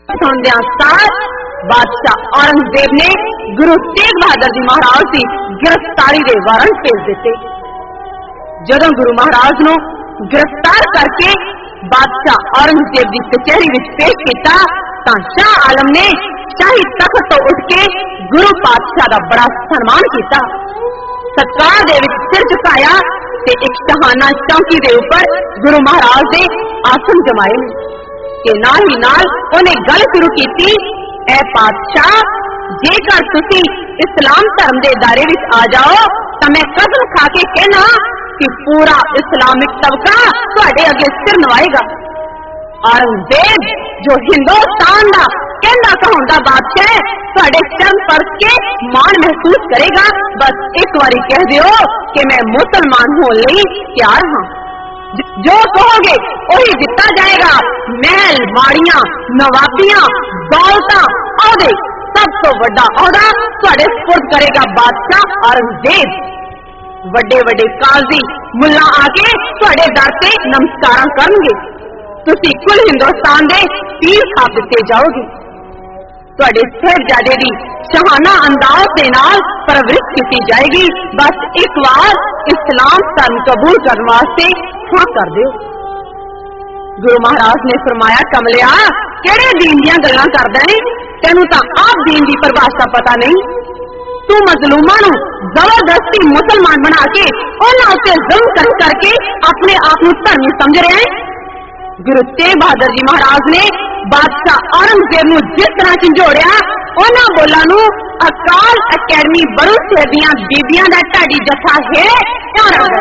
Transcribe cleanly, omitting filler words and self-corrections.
सुनदियां सार बादशाह औरंगजेब ने गुरु तेग बहादुर जी महाराज की गिरफ्तारी के वारंट भेज दिते। जदों गुरु महाराज नूं गिरफ्तार करके बादशाह औरंगजेब की कचहरी विच पेश किया तां शाह आलम ने शाही तख्त तो उठ के गुरु पातशाह का बड़ा सम्मान किया। सत्कार दे विच सिर झुकाया ते एक शहाना चौकी के उपर गुरु महाराज ने आसन जमाए ते नाल ही नाल उन्हें गल शुरू की, ऐ पातशाह, जेकर तुसी इस्लाम धर्म के दायरे विच आ जाओ तो मैं कसम खा के कहना कि पूरा इस्लामिक तबका तुहाडे अगे सिर नवाएगा। औरंगजेब जो हिंदुस्तान का कहना कहूंदा बादशाह है, तुहाडे चरण परस के मान महसूस करेगा। बस एक बारी कह दियो कि मैं मुसलमान होने लई तैयार हाँ। जो कहोगे वही दिता जाएगा। महल, माड़ियां, नवाबियां, दौलतां, औहदे, सब तो बड़ा औहदा तुहाडे सुपुर्द करेगा बादशाह औरंगजेब। वड्डे वड्डे काजी मुल्ला आके तुहाडे दर ते नमस्कार करनगे। तुसी कुल हिंदुस्तान दे पीर खा दिते जाओगे। तुहाडे साहिबजादे दी शहाना अंदाज दे नाल परवरिश की जाएगी। बस एक बार इस्लाम धर्म कबूल करने वास्ते हाँ कर दो। गुरु महाराज ने फरमाया, कमलिया केड़े दीन दियां गल्लां करदा है, तैनू तां आप दीन दी परिभाषा पता नहीं। तू मजलूमां नूं जबरदस्ती मुसलमान बना के उन्हां उत्ते जुल्म करके अपने आप नूं धर्मी समझ रहे हैं। गुरु तेग बहादुर जी महाराज ने बादशाह औरंगजेब नूं जिस तरह झंझोड़िया, उन्हां बोलां नूं अकाल अकैडमी बड़ू शहर दीयां बीबियां दा ढाडी जत्था है